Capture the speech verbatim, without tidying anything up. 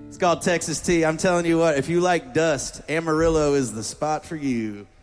It's called Texas Tea. I'm telling you what, if you like dust, Amarillo is the spot for you.